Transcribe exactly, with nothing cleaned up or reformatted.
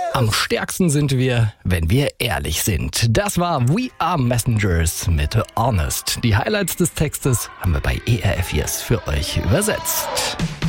Am stärksten sind wir, wenn wir ehrlich sind. Das war We Are Messengers mit Honest. Die Highlights des Textes haben wir bei E R F Yes für euch übersetzt.